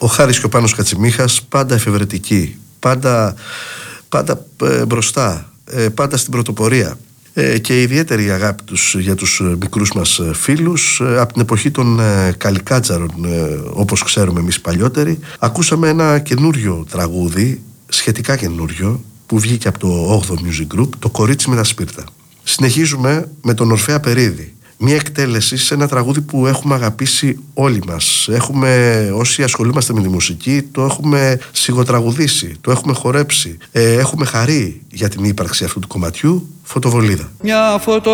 Ο Χάρης και ο Πάνος Κατσιμίχας πάντα εφευρετικοί, πάντα μπροστά, πάντα στην πρωτοπορία. Και ιδιαίτερη αγάπη τους για τους μικρούς μας φίλους. Από την εποχή των Καλικάτζαρων, όπως ξέρουμε εμείς παλιότεροι, ακούσαμε ένα καινούριο τραγούδι, σχετικά καινούριο, που βγήκε από το 8ο Music Group, το «Κορίτσι με τα σπίρτα». Συνεχίζουμε με τον Ορφέα Περίδη. Μία εκτέλεση σε ένα τραγούδι που έχουμε αγαπήσει όλοι μας. Όσοι ασχολούμαστε με τη μουσική, το έχουμε σιγοτραγουδήσει, το έχουμε χορέψει. Έχουμε χαρεί για την ύπαρξη αυτού του κομματιού, «Φωτοβολίδα». Μια